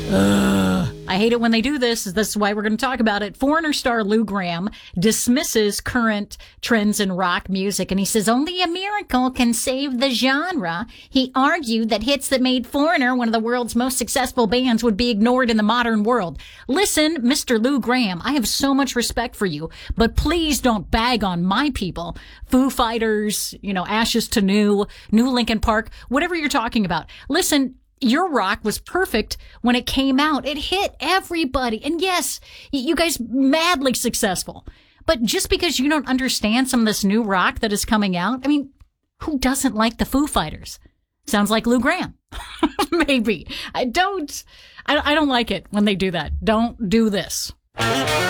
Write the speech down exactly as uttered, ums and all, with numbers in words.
Ugh. I hate it when they do this. This is why we're going to talk about it. Foreigner star Lou Gramm dismisses current trends in rock music, and he says only a miracle can save the genre. He argued that hits that made Foreigner one of the world's most successful bands would be ignored in the modern world. Listen, Mister Lou Gramm, I have so much respect for you, but please don't bag on my people. Foo Fighters, you know, Ashes to New, New Linkin Park, whatever you're talking about. Listen, your rock was perfect when it came out. It hit everybody. And yes, you guys madly successful. But just because you don't understand some of this new rock that is coming out, I mean, who doesn't like the Foo Fighters? Sounds like Lou Gramm. Maybe. I don't, I, I don't like it when they do that. Don't do this.